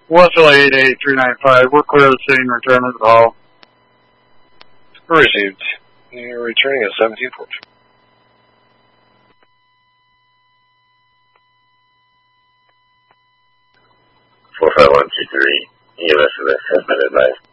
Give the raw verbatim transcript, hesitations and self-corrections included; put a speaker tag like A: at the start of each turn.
A: Westfield eight eight three nine five, we're clear of the scene, return the call.
B: Received. You're returning at seventeen fourteen.
C: four five one two three, E M S has been advised.